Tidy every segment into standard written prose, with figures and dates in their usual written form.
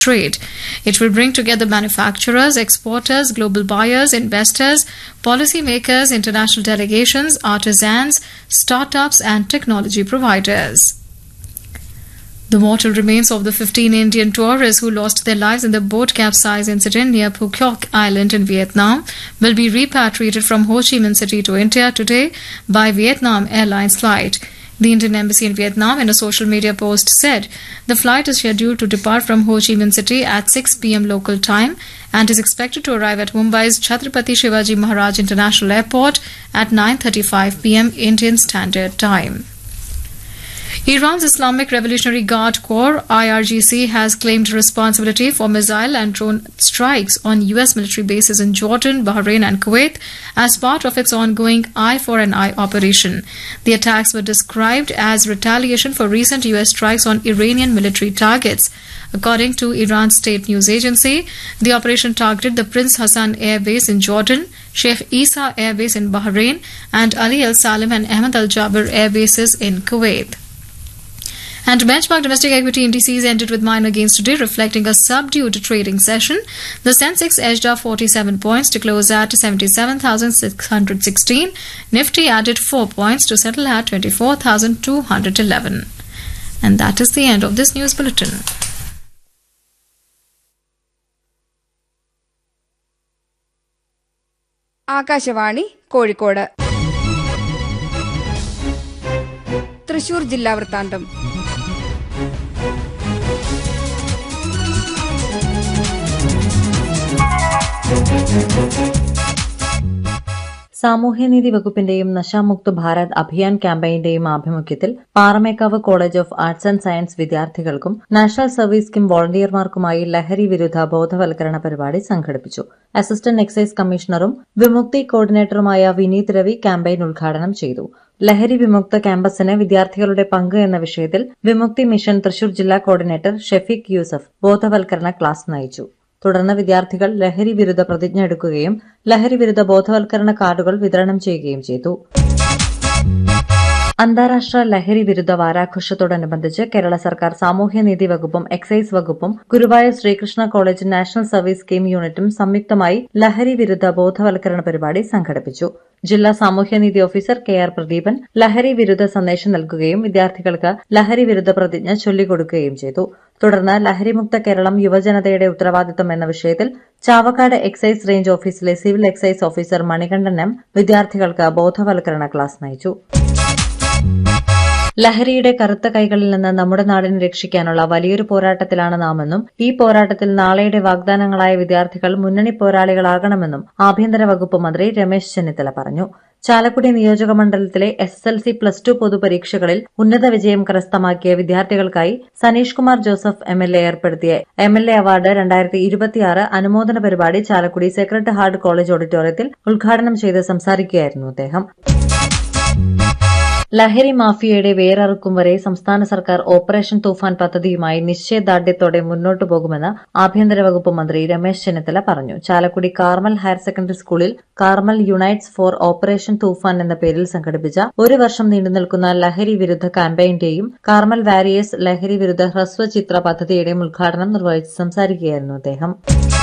trade. It will bring together manufacturers, exporters, global buyers, investors, policymakers, international delegations, artisans, startups, and technology providers. The mortal remains of the 15 Indian tourists who lost their lives in the boat capsize incident near Phuoc Island in Vietnam will be repatriated from Ho Chi Minh City to India today by Vietnam Airlines flight. The Indian Embassy in Vietnam, in a social media post, said the flight is scheduled to depart from Ho Chi Minh City at 6 p.m. local time and is expected to arrive at Mumbai's Chhatrapati Shivaji Maharaj International Airport at 9:35 p.m. Indian Standard Time. Iran's Islamic Revolutionary Guard Corps (IRGC) has claimed responsibility for missile and drone strikes on U.S. military bases in Jordan, Bahrain, and Kuwait as part of its ongoing Eye for an Eye operation. The attacks were described as retaliation for recent U.S. strikes on Iranian military targets. According to Iran's state news agency, the operation targeted the Prince Hassan Air Base in Jordan, Sheikh Isa Air Base in Bahrain, and Ali Al Salim and Ahmad Al Jaber air bases in Kuwait. And benchmark domestic equity indices ended with minor gains today, reflecting a subdued trading session. The Sensex edged up 47 points to close at 77,616. Nifty added 4 points to settle at 24,211. And that is the end of this news bulletin. Akashvani Kozhikode Thrissur ജില്ലാ വൃത്താന്തം. സാമൂഹ്യനീതി വകുപ്പിന്റെയും നശാമുക്ത് ഭാരത് അഭിയാൻ ക്യാമ്പയിന്റെയും ആഭിമുഖ്യത്തിൽ Paramekkavu college of arts and science വിദ്യാർത്ഥികൾക്കും national service scheme വോളണ്ടിയർമാർക്കുമായി ലഹരി വിരുദ്ധ ബോധവൽക്കരണ പരിപാടി സംഘടിപ്പിച്ചു. അസിസ്റ്റന്റ് എക്സൈസ് കമ്മീഷണറും വിമുക്തി കോർഡിനേറ്ററുമായ വിനീത് രവി ക്യാമ്പയിൻ ഉദ്ഘാടനം ചെയ്തു. ലഹരി വിമുക്ത ക്യാമ്പസിന് വിദ്യാർത്ഥികളുടെ പങ്ക് എന്ന വിഷയത്തിൽ വിമുക്തി മിഷൻ തൃശൂർ ജില്ലാ കോർഡിനേറ്റർ ഷെഫീഖ് യൂസഫ് ബോധവൽക്കരണ ക്ലാസ് നയിച്ചു. തുടർന്ന് വിദ്യാർത്ഥികൾ ലഹരി വിരുദ്ധ പ്രതിജ്ഞ എടുക്കുകയും ലഹരി വിരുദ്ധ ബോധവൽക്കരണ കാർഡുകൾ വിതരണം ചെയ്യുകയും ചെയ്തു. അന്താരാഷ്ട്ര ലഹരി വിരുദ്ധ വാരാഘോഷത്തോടനുബന്ധിച്ച് കേരള സർക്കാർ സാമൂഹ്യനീതി വകുപ്പും എക്സൈസ് വകുപ്പും Guruvayur Sreekrishna college national service scheme യൂണിറ്റും സംയുക്തമായി ലഹരി വിരുദ്ധ ബോധവൽക്കരണ പരിപാടി സംഘടിപ്പിച്ചു. ജില്ലാ സാമൂഹ്യനീതി ഓഫീസർ കെ ആർ പ്രദീപൻ ലഹരി വിരുദ്ധ സന്ദേശം നൽകുകയും വിദ്യാർത്ഥികൾക്ക് ലഹരി വിരുദ്ധ പ്രതിജ്ഞ ചൊല്ലിക്കൊടുക്കുകയും ചെയ്തു. തുടർന്ന് ലഹരിമുക്ത കേരളം യുവജനതയുടെ ഉത്തരവാദിത്തം എന്ന വിഷയത്തിൽ ചാവക്കാട് എക്സൈസ് റേഞ്ച് ഓഫീസിലെ civil excise officer Manikandan M വിദ്യാർത്ഥികൾക്ക് ബോധവൽക്കരണ ക്ലാസ് നയിച്ചു. ലഹരിയുടെ കറുത്ത കൈകളിൽ നിന്ന് നമ്മുടെ നാടിനെ രക്ഷിക്കാനുള്ള വലിയൊരു പോരാട്ടത്തിലാണ് നാമെന്നും ഈ പോരാട്ടത്തിൽ നാളെയുടെ വാഗ്ദാനങ്ങളായ വിദ്യാർത്ഥികൾ മുന്നണി പോരാളികളാകണമെന്നും ആഭ്യന്തര വകുപ്പ് മന്ത്രി രമേശ് ചെന്നിത്തല പറഞ്ഞു. ചാലക്കുടി നിയോജക മണ്ഡലത്തിലെ SSLC +2 പൊതുപരീക്ഷകളിൽ ഉന്നത വിജയം കരസ്ഥമാക്കിയ വിദ്യാർത്ഥികൾക്കായി സനീഷ് കുമാർ ജോസഫ് MLA ഏർപ്പെടുത്തിയ MLA അവാർഡ് 2026 അനുമോദന പരിപാടി ചാലക്കുടി സെക്രട്ടറി ഹാർട്ട് കോളേജ് ഓഡിറ്റോറിയത്തിൽ ഉദ്ഘാടനം ചെയ്ത് സംസാരിക്കുകയായിരുന്നു അദ്ദേഹം. ലഹരി മാഫിയയുടെ വേരറുക്കും വരെ സംസ്ഥാന സർക്കാർ ഓപ്പറേഷൻ തൂഫാൻ പദ്ധതിയുമായി നിശ്ചയദാർഢ്യത്തോടെ മുന്നോട്ടു പോകുമെന്ന് ആഭ്യന്തര വകുപ്പ് മന്ത്രി രമേശ് ചെന്നിത്തല പറഞ്ഞു. ചാലക്കുടി കാർമൽ ഹയർ സെക്കൻഡറി സ്കൂളിൽ കാർമൽ യുണൈറ്റ്സ് ഫോർ ഓപ്പറേഷൻ തൂഫാൻ എന്ന പേരിൽ സംഘടിപ്പിച്ച ഒരു വർഷം നീണ്ടുനിൽക്കുന്ന ലഹരി വിരുദ്ധ ക്യാമ്പയിന്റെയും കാർമൽ വാരിയേഴ്സ് ലഹരി വിരുദ്ധ ഹ്രസ്വചിത്ര പദ്ധതിയുടെയും ഉദ്ഘാടനം നിർവഹിച്ച് സംസാരിക്കുകയായിരുന്നു അദ്ദേഹം.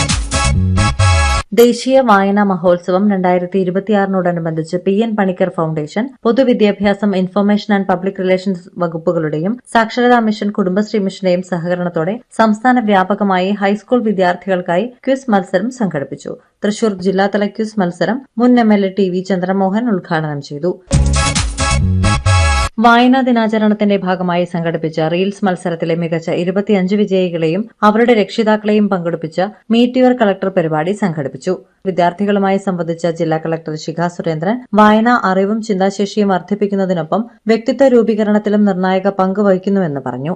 ദേശീയ വായനാ മഹോത്സവം 2026നോടനുബന്ധിച്ച് PN Panicker foundation, പൊതുവിദ്യാഭ്യാസം, information and public relations വകുപ്പുകളുടെയും സാക്ഷരതാ മിഷൻ, കുടുംബശ്രീ മിഷന്റെയും സഹകരണത്തോടെ സംസ്ഥാന വ്യാപകമായി ഹൈസ്കൂൾ വിദ്യാർത്ഥികൾക്കായി ക്വിസ് മത്സരം സംഘടിപ്പിച്ചു. തൃശൂർ ജില്ലാതല ക്വിസ് മത്സരം മുൻ MLA TV ചന്ദ്രമോഹൻ ഉദ്ഘാടനം ചെയ്തു. വായനാ ദിനാചരണത്തിന്റെ ഭാഗമായി സംഘടിപ്പിച്ച റീൽസ് മത്സരത്തിലെ മികച്ച 25 വിജയികളെയും അവരുടെ രക്ഷിതാക്കളെയും പങ്കെടുപ്പിച്ച മീറ്റ് യുവർ കളക്ടർ പരിപാടി സംഘടിപ്പിച്ചു. വിദ്യാർത്ഥികളുമായി സംവദിച്ച ജില്ലാ കളക്ടർ ശിഖ സുരേന്ദ്രൻ വായന അറിവും ചിന്താശേഷിയും വർദ്ധിപ്പിക്കുന്നതിനൊപ്പം വ്യക്തിത്വ രൂപീകരണത്തിലും നിർണായക പങ്ക് വഹിക്കുന്നുവെന്ന് പറഞ്ഞു.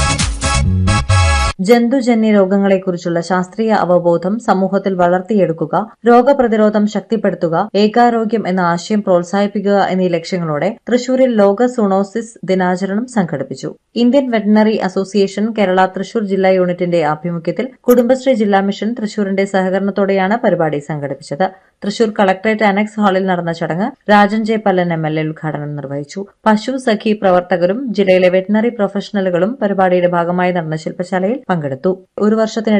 ജന്തുജന്യ രോഗങ്ങളെക്കുറിച്ചുള്ള ശാസ്ത്രീയ അവബോധം സമൂഹത്തിൽ വളർത്തിയെടുക്കുക, രോഗപ്രതിരോധം ശക്തിപ്പെടുത്തുക, ഏകാരോഗ്യം എന്ന ആശയം പ്രോത്സാഹിപ്പിക്കുക എന്നീ ലക്ഷ്യങ്ങളോടെ തൃശൂരിൽ ലോക സൂണോസിസ് ദിനാചരണം സംഘടിപ്പിച്ചു. Indian veterinary association Kerala Thrissur ജില്ലാ യൂണിറ്റിന്റെ ആഭിമുഖ്യത്തിൽ കുടുംബശ്രീ ജില്ലാ മിഷൻ തൃശൂരിന്റെ സഹകരണത്തോടെയാണ് പരിപാടി സംഘടിപ്പിച്ചത്. തൃശൂർ കളക്ടറേറ്റ് അനക്സ് ഹാളിൽ നടന്ന ചടങ്ങ് രാജൻ ജെ പല്ലൻ MLA ഉദ്ഘാടനം നിർവഹിച്ചു. പശു സഖി പ്രവർത്തകരും ജില്ലയിലെ വെറ്ററിനറി പ്രൊഫഷണലുകളും പരിപാടിയുടെ ഭാഗമായി നടന്ന ശില്പശാലയിൽ പങ്കെടുത്തു. ഒരു വർഷത്തിനിടെ